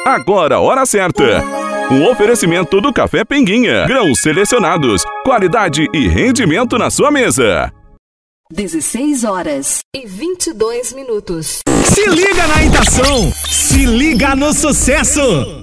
Agora a hora certa. Um oferecimento do Café Pinguinha. Grãos selecionados, qualidade e rendimento na sua mesa. 16h22. Se liga na Itação, se liga no sucesso.